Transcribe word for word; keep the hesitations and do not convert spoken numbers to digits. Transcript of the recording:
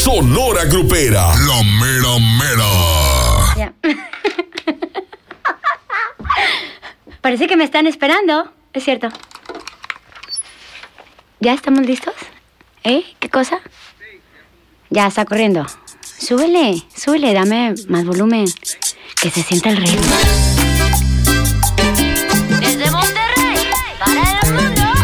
Sonora Grupera. La mera mera. Ya. Parece que me están esperando. Es cierto. ¿Ya estamos listos? ¿Eh? ¿Qué cosa? Ya está corriendo. Súbele, súbele, dame más volumen. Que se sienta el ritmo.